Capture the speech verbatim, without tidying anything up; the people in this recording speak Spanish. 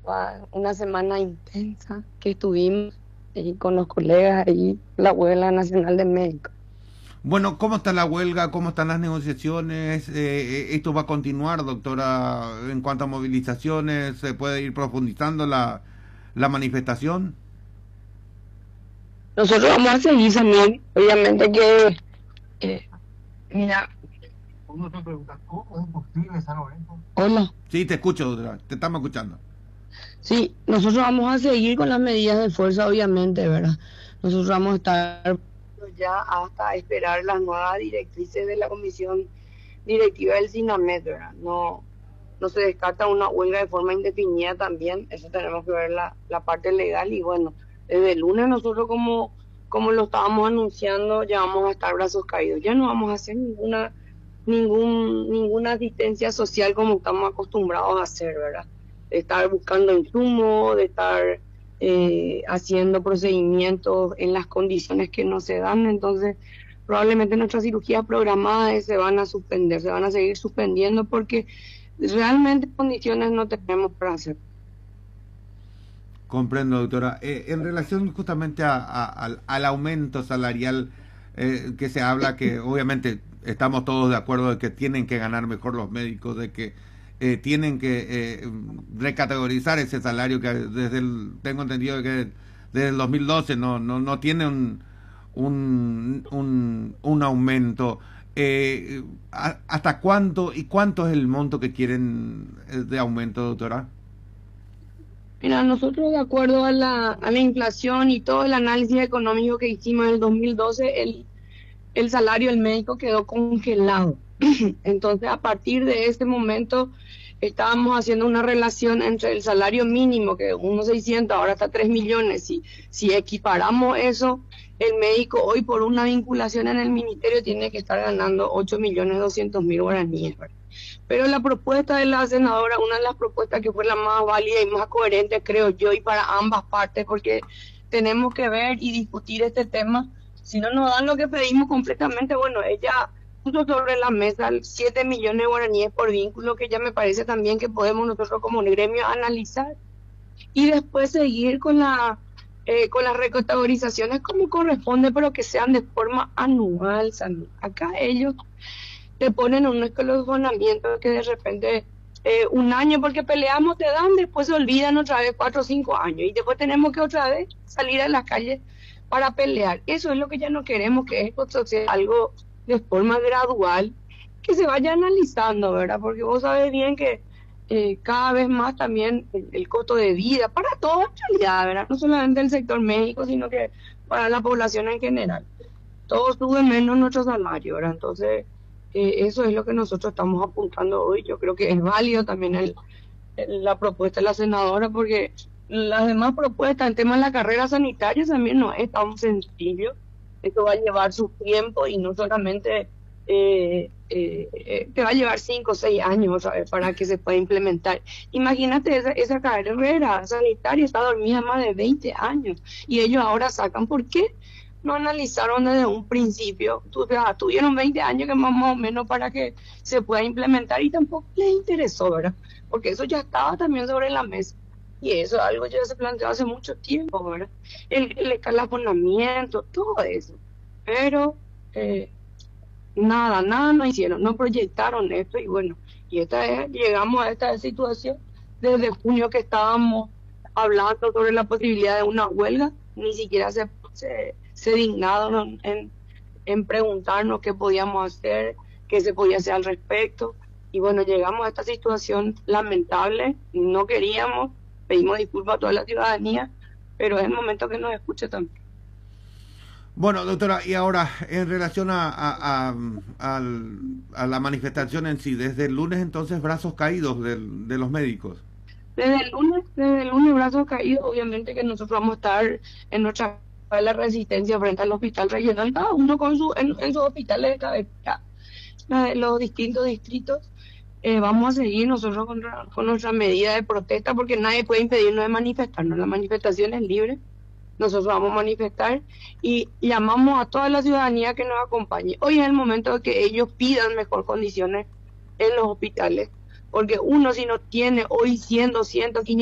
Fue una semana intensa que estuvimos y con los colegas ahí, la Huelga Nacional de Médicos. Bueno, ¿cómo está la huelga? ¿Cómo están las negociaciones? Eh, eh, ¿esto va a continuar, doctora? En cuanto a movilizaciones, ¿se puede ir profundizando la, la manifestación? Nosotros vamos a seguir también, obviamente que, eh, mira, uno se pregunta, ¿cómo es posible San Lorenzo? Hola. Sí, te escucho, doctora. Te estamos escuchando. Sí, nosotros vamos a seguir con las medidas de fuerza, obviamente, ¿verdad? Nosotros vamos a estar ya hasta esperar las nuevas directrices de la comisión directiva del SINAMED, ¿verdad? No, no se descarta una huelga de forma indefinida también, eso tenemos que ver la, la parte legal y bueno, desde el lunes nosotros como, como lo estábamos anunciando ya vamos a estar brazos caídos, ya no vamos a hacer ninguna, ningún, ninguna asistencia social como estamos acostumbrados a hacer, ¿verdad? De estar buscando insumos, de estar eh, haciendo procedimientos en las condiciones que no se dan, entonces probablemente nuestras cirugías programadas se van a suspender, se van a seguir suspendiendo porque realmente condiciones no tenemos para hacer. Comprendo, doctora. Eh, en relación justamente a- a- al, al aumento salarial eh, que se habla, que obviamente estamos todos de acuerdo de que tienen que ganar mejor los médicos, de que eh, tienen que eh, recategorizar ese salario que desde el, tengo entendido que desde el dos mil doce no, no, no tiene un, un, un, un aumento. Eh, a- ¿Hasta cuánto y cuánto es el monto que quieren eh, de aumento, doctora? Mira, nosotros de acuerdo a la, a la inflación y todo el análisis económico que hicimos en el dos mil doce, el, el salario del médico quedó congelado. Entonces, a partir de ese momento, estábamos haciendo una relación entre el salario mínimo, que es uno seiscientos, ahora está tres millones. Si, si equiparamos eso, el médico hoy por una vinculación en el ministerio tiene que estar ganando ocho millones doscientos mil guaraníes, ¿verdad? Pero la propuesta de la senadora, una de las propuestas que fue la más válida y más coherente, creo yo, y para ambas partes, porque tenemos que ver y discutir este tema. Si no nos dan lo que pedimos completamente, bueno, ella puso sobre la mesa siete millones de guaraníes por vínculo, que ya me parece también que podemos nosotros como gremio analizar y después seguir con la eh, con las recategorizaciones como corresponde, pero que sean de forma anual, Sandy. Acá ellos te ponen un escalonamiento que de repente eh, un año porque peleamos te dan, después se olvidan otra vez cuatro o cinco años y después tenemos que otra vez salir a las calles para pelear. Eso es lo que ya no queremos, que esto sea algo de forma gradual, que se vaya analizando, ¿verdad? Porque vos sabes bien que eh, cada vez más también el, el costo de vida para toda en realidad, ¿verdad? No solamente el sector médico, sino que para la población en general todos suben menos nuestro salario, ¿verdad? Entonces, eh, eso es lo que nosotros estamos apuntando hoy. Yo creo que es válido también el, el- la propuesta de la senadora, porque las demás propuestas en tema de la carrera sanitaria también no es tan sencillo. Esto va a llevar su tiempo y no solamente eh, eh, eh, te va a llevar cinco o seis años otra vez para que se pueda implementar. Imagínate, esa, esa carrera sanitaria está dormida más de veinte años y ellos ahora sacan. ¿Por qué no analizaron desde un principio? Tu- ya tuvieron veinte años que más, más o menos para que se pueda implementar y tampoco les interesó, ¿verdad? Porque eso ya estaba también sobre la mesa. Y eso es algo ya se planteó hace mucho tiempo, ¿verdad? El, el escalafoniamiento, todo eso. Pero eh, nada, nada no hicieron, no proyectaron esto y bueno, y esta es, llegamos a esta situación desde junio que estábamos hablando sobre la posibilidad de una huelga, ni siquiera se, se, se dignaron en, en preguntarnos qué podíamos hacer, qué se podía hacer al respecto. Y bueno, llegamos a esta situación lamentable, no queríamos, pedimos disculpas a toda la ciudadanía, pero es el momento que nos escuche también. Bueno, doctora, y ahora, en relación a, a, a, al- a la manifestación en sí, desde el lunes entonces brazos caídos del- de los médicos. Desde el lunes, desde el lunes, brazos caídos, obviamente que nosotros vamos a estar en nuestra la resistencia frente al hospital regional, cada uno con su, en, en sus hospitales de cabecera, eh, los distintos distritos. Eh, vamos a seguir nosotros con, con nuestra medida de protesta porque nadie puede impedirnos de manifestarnos. La manifestación es libre, nosotros vamos a manifestar y llamamos a toda la ciudadanía que nos acompañe. Hoy es el momento de que ellos pidan mejor condiciones en los hospitales, porque uno si no tiene hoy cien, doscientos, quinientos